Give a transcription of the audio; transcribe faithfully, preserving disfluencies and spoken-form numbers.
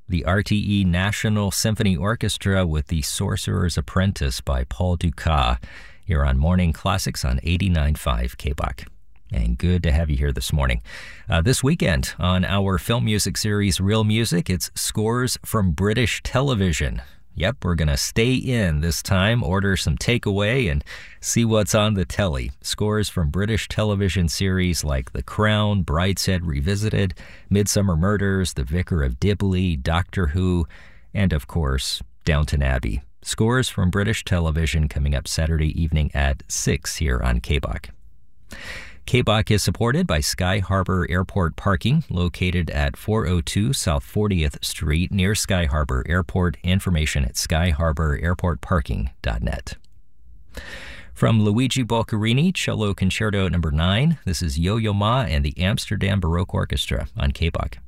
the R T E National Symphony Orchestra with The Sorcerer's Apprentice by Paul Dukas here on Morning Classics on eighty-nine point five K B O C. And good to have you here this morning. Uh, this weekend on our film music series, Real Music, it's scores from British television. Yep, we're going to stay in this time, order some takeaway, and see what's on the telly. Scores from British television series like The Crown, Brideshead Revisited, Midsummer Murders, The Vicar of Dibley, Doctor Who, and of course, Downton Abbey. Scores from British television coming up Saturday evening at six here on K B O C. K B O C is supported by Sky Harbor Airport Parking, located at four oh two South fortieth Street near Sky Harbor Airport. Information at sky harbor airport parking dot net. From Luigi Boccherini, Cello Concerto number nine, this is Yo-Yo Ma and the Amsterdam Baroque Orchestra on K B O C.